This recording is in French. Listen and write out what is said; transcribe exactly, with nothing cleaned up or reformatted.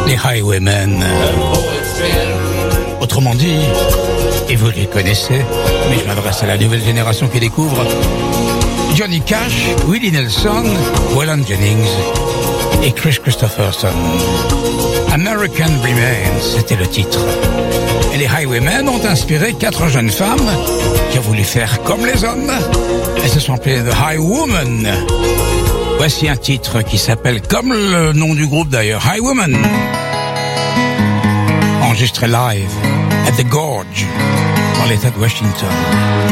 les Highwaymen. Autrement dit, et vous les connaissez, mais je m'adresse à la nouvelle génération qui découvre, Johnny Cash, Willie Nelson, Waylon Jennings et Chris Christopherson. American Remains, c'était le titre. Et les Highwaymen ont inspiré quatre jeunes femmes qui ont voulu faire comme les hommes. Elles se sont appelées The Highwomen. Voici un titre qui s'appelle, comme le nom du groupe d'ailleurs, Highwomen. Enregistré live at The Gorge, dans l'État de Washington.